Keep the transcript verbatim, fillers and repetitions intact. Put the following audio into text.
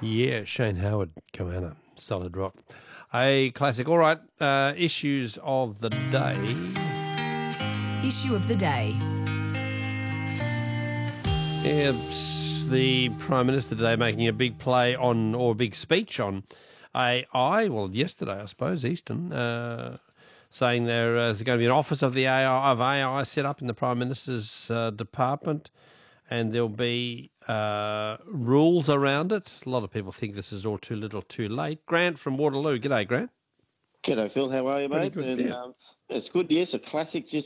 Yeah, Shane Howard, Koana, Solid Rock. A classic. All right, uh, issues of the day. Issue of the day. Yeah, the Prime Minister today making a big play on, or a big speech on A I. Well, yesterday, I suppose, Eastern, uh, saying there is going to be an office of the A I, of A I set up in the Prime Minister's uh, department, and there'll be uh, rules around it. A lot of people think this is all too little, too late. Grant from Waterloo. G'day, Grant. G'day, Phil. How are you, Pretty mate? good, and, yeah. um, it's good. Yes, a classic. Just